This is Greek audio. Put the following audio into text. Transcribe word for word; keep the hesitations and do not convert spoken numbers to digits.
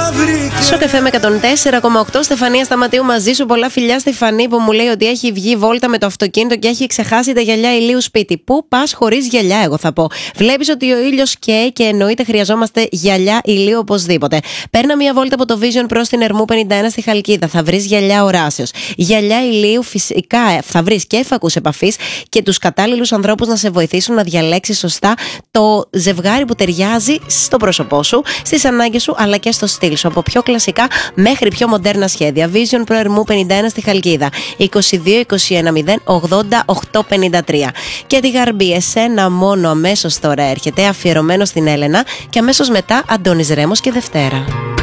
Σοκ εφ εμ εκατόν τέσσερα κόμμα οκτώ. Στεφανία Σταματίου μαζί σου. Πολλά φιλιά στη Φανή που μου λέει ότι έχει βγει βόλτα με το αυτοκίνητο και έχει ξεχάσει τα γυαλιά ηλίου σπίτι. Πού πας χωρίς γυαλιά, εγώ θα πω. Βλέπεις ότι ο ήλιος καίει και εννοείται χρειαζόμαστε γυαλιά ηλίου οπωσδήποτε. Παίρνα μια βόλτα από το Vision προς την Ερμού πενήντα ένα στη Χαλκίδα. Θα βρεις γυαλιά οράσεως. Γυαλιά ηλίου φυσικά θα βρεις και φακούς επαφής και τους κατάλληλους ανθρώπους να σε βοηθήσουν να διαλέξεις σωστά το ζευγάρι που ταιριάζει στο πρόσωπό σου, στις ανάγκες σου αλλά και στο στυλ σου. Από πιο κλασικά μέχρι πιο μοντέρνα σχέδια. Vision προ Ερμού πενήντα ένα στη Χαλκίδα. είκοσι δύο είκοσι ένα μηδέν ογδόντα οκτώ πενήντα τρία. Και τη Γαρμπή, εσένα μόνο αμέσως τώρα έρχεται, αφιερωμένο στην Έλενα, και αμέσως μετά Αντώνης Ρέμος και Δευτέρα.